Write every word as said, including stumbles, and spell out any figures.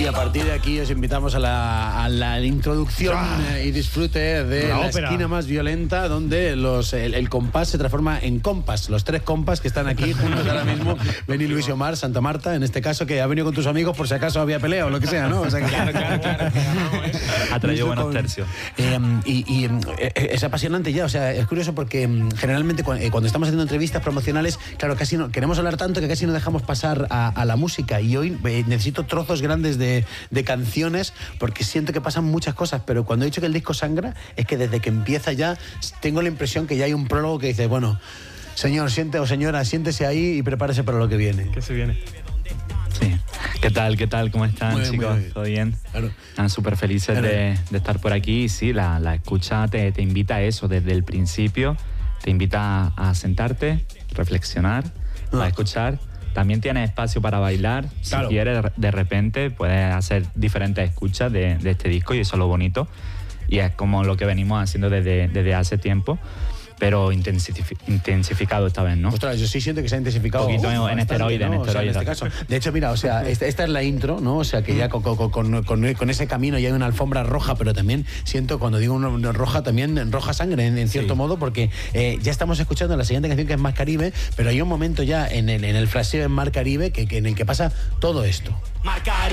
Y a partir de aquí os invitamos a la, a la introducción eh, y disfrute de la, la esquina más violenta, donde los, el, el compás se transforma en compas. Los tres compas que están aquí juntos ahora mismo, Beni, Luis y Omar, Santa Marta, en este caso, que ha venido con tus amigos por si acaso había pelea o lo que sea, ¿no? O sea, que, claro, claro, claro. Ha traído buenos tercios. Eh, y y eh, es apasionante ya, o sea, es curioso porque generalmente cuando, eh, cuando estamos haciendo entrevistas promocionales, claro, casi no, queremos hablar tanto que casi no dejamos pasar a, a la música, y hoy eh, necesito trozos grandes de, de canciones porque siento que pasan muchas cosas, pero cuando he dicho que el disco sangra, es que desde que empieza ya tengo la impresión que ya hay un prólogo que dice, bueno, señor, siente o señora, siéntese ahí y prepárese para lo que viene. ¿Qué se viene? Sí. ¿Qué tal? ¿Qué tal? ¿Cómo están, muy chicos? bien. ¿Todo bien? Claro. Están súper felices de, de estar por aquí. Y sí, la, la escucha te, te invita a eso desde el principio. Te invita a, a sentarte, reflexionar, no. a escuchar. También tienes espacio para bailar. Claro. Si quieres, de repente, puedes hacer diferentes escuchas de, de este disco, y eso es lo bonito. Y es como lo que venimos haciendo desde, desde hace tiempo, pero intensific intensificado esta vez, ¿no? Ostras, yo sí siento que se ha intensificado. Un poquito Uf, en esteroide, ¿no? en esteroide. O sea, en este caso. De hecho, mira, o sea, esta, esta es la intro, ¿no? O sea, que ya con, con, con, con, con ese camino ya hay una alfombra roja, pero también siento, cuando digo una, una roja, también roja sangre, en, en cierto sí. modo, porque eh, ya estamos escuchando la siguiente canción, que es Mar Caribe, pero hay un momento ya en el, en el fraseo en Mar Caribe que, que, en el que pasa todo esto. Mar Caribe.